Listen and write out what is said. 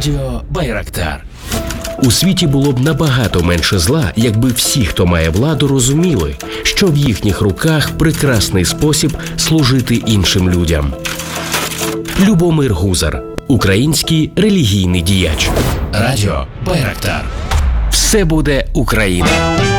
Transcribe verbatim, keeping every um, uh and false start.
Радіо Байрактар. У світі було б набагато менше зла, якби всі, хто має владу, розуміли, що в їхніх руках прекрасний спосіб служити іншим людям. Любомир Гузар, український релігійний діяч. Радіо Байрактар. Все буде Україна.